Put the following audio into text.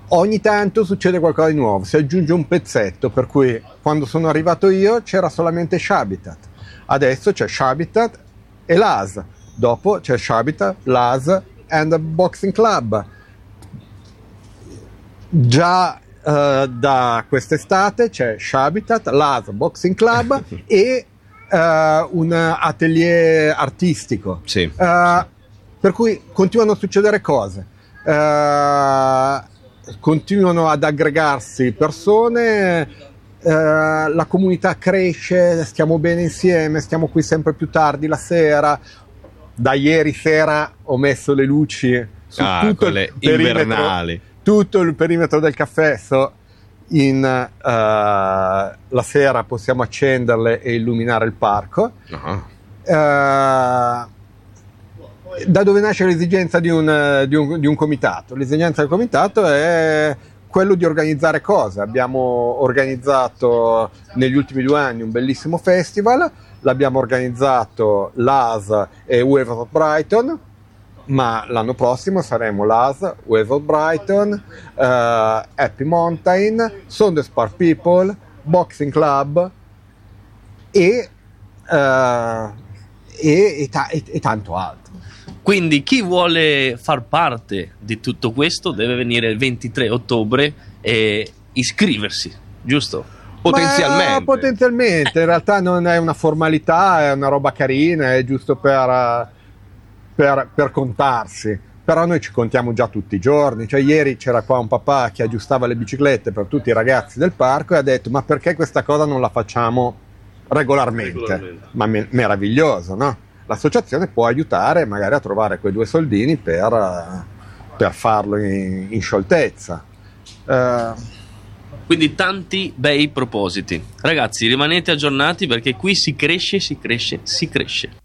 Ogni tanto succede qualcosa di nuovo, si aggiunge un pezzetto, per cui quando sono arrivato io c'era solamente Shabitat, adesso c'è Shabitat e Laz, dopo c'è Shabitat, Laz and Boxing Club. Già da quest'estate c'è Shabitat, Laz, Boxing Club e un atelier artistico. Sì. Per cui continuano a succedere cose. Continuano ad aggregarsi persone, la comunità cresce, stiamo bene insieme, stiamo qui sempre più tardi la sera. Da ieri sera ho messo le luci su tutto il perimetro, invernali. tutto il perimetro del caffè. La sera possiamo accenderle e illuminare il parco. Da dove nasce l'esigenza di un comitato? L'esigenza del comitato è quello di organizzare cose. Abbiamo organizzato negli ultimi 2 anni un bellissimo festival, l'abbiamo organizzato Laz e Wave of Brighton, ma l'anno prossimo saremo Laz, Wave of Brighton, Happy Mountain, Sunday Spark People, Boxing Club e tanto altro. Quindi chi vuole far parte di tutto questo deve venire il 23 ottobre e iscriversi, giusto? Potenzialmente. In realtà non è una formalità, è una roba carina, è giusto per contarsi. Però noi ci contiamo già tutti i giorni. Cioè, ieri c'era qua un papà che aggiustava le biciclette per tutti i ragazzi del parco e ha detto: ma perché questa cosa non la facciamo regolarmente? Ma meraviglioso, no? L'associazione può aiutare magari a trovare quei 2 soldini per farlo in scioltezza. Quindi tanti bei propositi. Ragazzi, rimanete aggiornati perché qui si cresce.